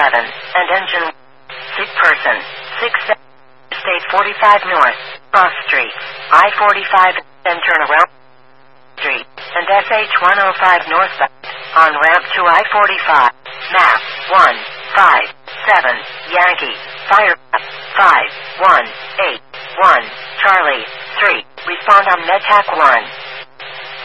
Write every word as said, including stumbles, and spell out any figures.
eleven, and engine. Sick person, six State forty-five North, Cross Street, I forty-five, then turn around Street, and S H one oh five northbound, on ramp to I forty-five, map, one, five, seven, Yankee, fire, five, one, eight, one, Charlie, three, respond on MedTac one.